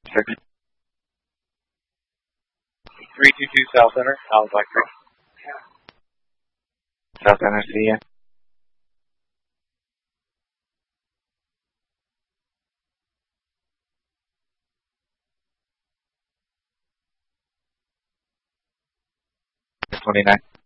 322 South Center, Black Creek. South Center, see ya. $29.